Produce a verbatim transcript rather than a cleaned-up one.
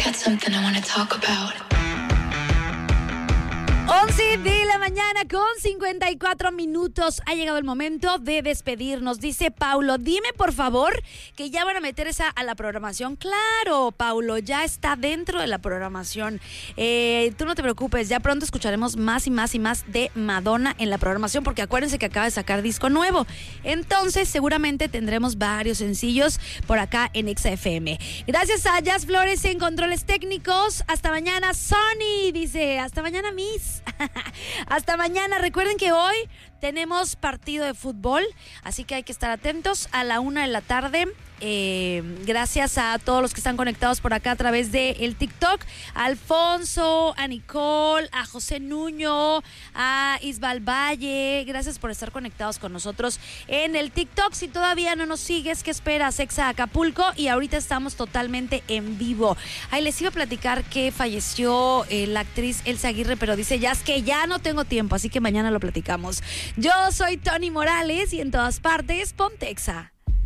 got something I wanna talk about. once de la mañana con cincuenta y cuatro minutos. Ha llegado el momento de despedirnos. Dice Paulo, dime por favor que ya van a meter esa a la programación. Claro, Paulo, ya está dentro de la programación. Eh, tú no te preocupes, ya pronto escucharemos más y más y más de Madonna en la programación, porque acuérdense que acaba de sacar disco nuevo. Entonces seguramente tendremos varios sencillos por acá en Exa F M. Gracias a Jazz Flores en controles técnicos. Hasta mañana, Sony. Dice, hasta mañana, Miss. Hasta mañana. Recuerden que hoy tenemos partido de fútbol, así que hay que estar atentos a la una de la tarde. Eh, gracias a todos los que están conectados por acá a través de el TikTok, a Alfonso, a Nicole, a José Nuño, a Isbal Valle. Gracias por estar conectados con nosotros en el TikTok. Si todavía no nos sigues, ¿qué esperas? Exa Acapulco, y ahorita estamos totalmente en vivo. Ahí les iba a platicar que falleció eh, la actriz Elsa Aguirre, pero dice ya es que ya no tengo tiempo, así que mañana lo platicamos. Yo soy Tony Morales y en todas partes, ponte Exa.